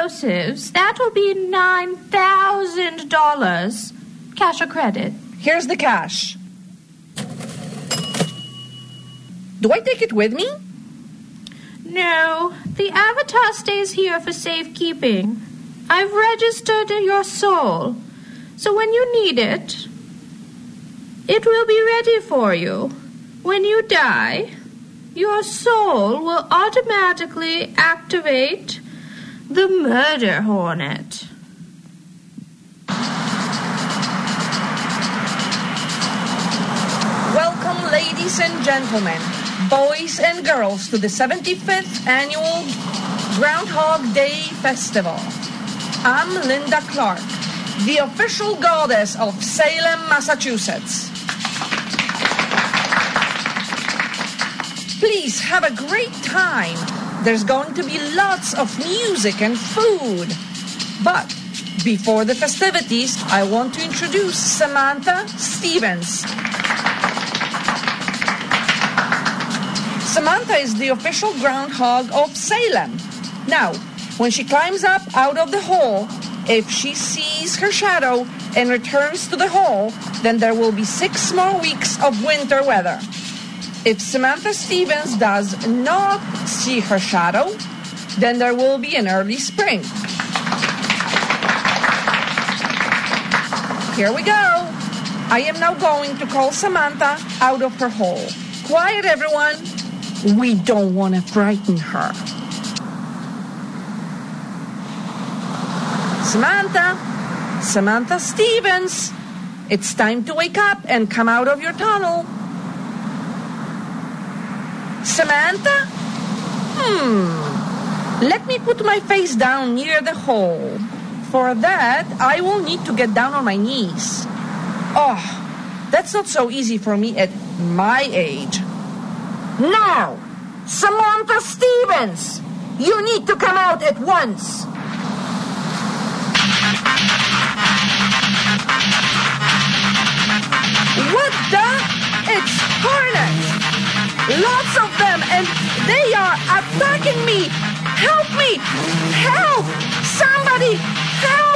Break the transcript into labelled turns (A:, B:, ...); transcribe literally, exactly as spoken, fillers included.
A: explosives, that will be nine thousand dollars. Cash or credit?
B: Here's the cash. Do I take it with me?
A: No, the avatar stays here for safekeeping. I've registered your soul, so when you need it, it will be ready for you. When you die, your soul will automatically activate the murder hornet.
B: Welcome, ladies and gentlemen, boys and girls, to the seventy-fifth Annual Groundhog Day Festival. I'm Linda Clark, the official goddess of Salem, Massachusetts. Please have a great time. There's going to be lots of music and food. But before the festivities, I want to introduce Samantha Stevens. Samantha is the official groundhog of Salem. Now, when she climbs up out of the hole, if she sees her shadow and returns to the hole, then there will be six more weeks of winter weather. If Samantha Stevens does not see her shadow, then there will be an early spring. Here we go. I am now going to call Samantha out of her hole. Quiet, everyone. We don't want to frighten her. Samantha, Samantha Stevens, it's time to wake up and come out of your tunnel. Samantha? Hmm. Let me put my face down near the hole. For that, I will need to get down on my knees. Oh, that's not so easy for me at my age. Now, Samantha Stevens, you need to come out at once. What the? It's hornets! Lots of them, and they are attacking me! Help me! Help! Somebody! Help!